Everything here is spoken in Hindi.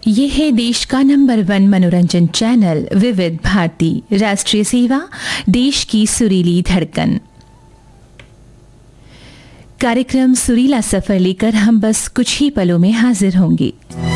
ये है देश का नंबर 1 मनोरंजन चैनल विविध भारती, राष्ट्रीय सेवा, देश की सुरीली धड़कन। कार्यक्रम सुरीला सफर लेकर हम बस कुछ ही पलों में हाजिर होंगे।